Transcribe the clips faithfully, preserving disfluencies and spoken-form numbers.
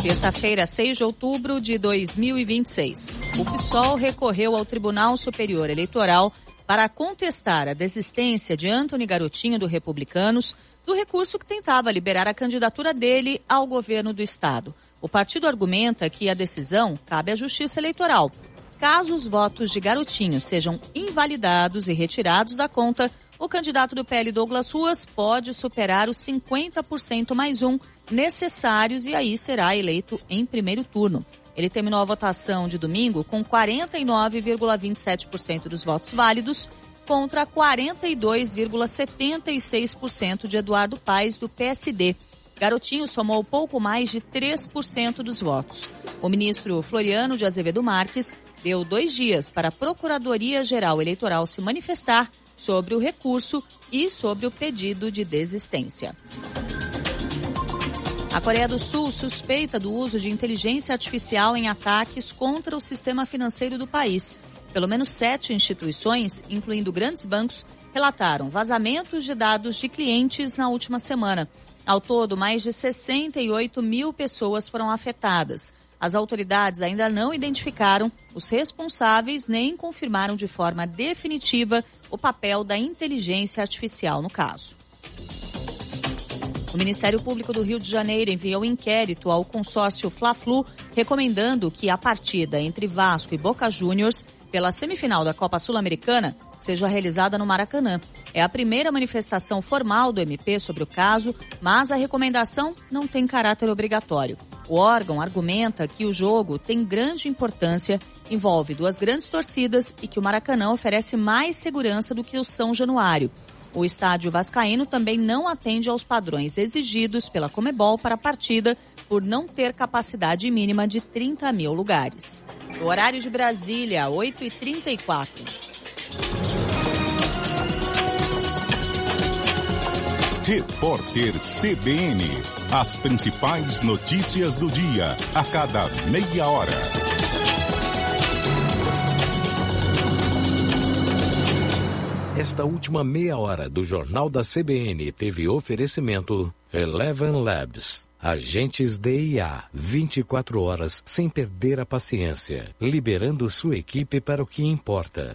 Terça-feira, seis de outubro de dois mil e vinte e seis. O P SOL recorreu ao Tribunal Superior Eleitoral para contestar a desistência de Antony Garotinho, do Republicanos, do recurso que tentava liberar a candidatura dele ao governo do estado. O partido argumenta que a decisão cabe à Justiça Eleitoral. Caso os votos de Garotinho sejam invalidados e retirados da conta, o candidato do P L, Douglas Ruas, pode superar os cinquenta por cento mais um necessários e aí será eleito em primeiro turno. Ele terminou a votação de domingo com quarenta e nove vírgula vinte e sete por cento dos votos válidos contra quarenta e dois vírgula setenta e seis por cento de Eduardo Paes, do P S D. Garotinho somou pouco mais de três por cento dos votos. O ministro Floriano de Azevedo Marques deu dois dias para a Procuradoria-Geral Eleitoral se manifestar sobre o recurso e sobre o pedido de desistência. A Coreia do Sul suspeita do uso de inteligência artificial em ataques contra o sistema financeiro do país. Pelo menos sete instituições, incluindo grandes bancos, relataram vazamentos de dados de clientes na última semana. Ao todo, mais de sessenta e oito mil pessoas foram afetadas. As autoridades ainda não identificaram os responsáveis nem confirmaram de forma definitiva o papel da inteligência artificial no caso. O Ministério Público do Rio de Janeiro enviou um inquérito ao consórcio Fla-Flu, recomendando que a partida entre Vasco e Boca Juniors pela semifinal da Copa Sul-Americana seja realizada no Maracanã. É a primeira manifestação formal do M P sobre o caso, mas a recomendação não tem caráter obrigatório. O órgão argumenta que o jogo tem grande importância, envolve duas grandes torcidas e que o Maracanã oferece mais segurança do que o São Januário. O estádio vascaíno também não atende aos padrões exigidos pela Conmebol para a partida, por não ter capacidade mínima de trinta mil lugares. O horário de Brasília, oito e trinta e quatro. Repórter C B N. As principais notícias do dia, a cada meia hora. Esta última meia hora do Jornal da C B N teve oferecimento Eleven Labs. Agentes D I A, vinte e quatro horas sem perder a paciência, liberando sua equipe para o que importa.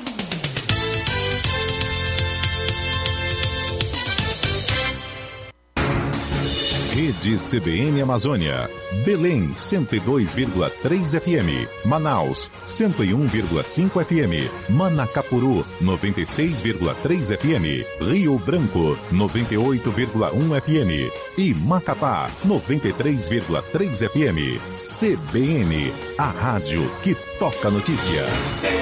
Rede C B N Amazônia. Belém, cento e dois vírgula três F M. Manaus, cento e um vírgula cinco F M. Manacapuru, noventa e seis vírgula três F M. Rio Branco, noventa e oito vírgula um F M. E Macapá, noventa e três vírgula três F M. C B N, a rádio que toca notícia.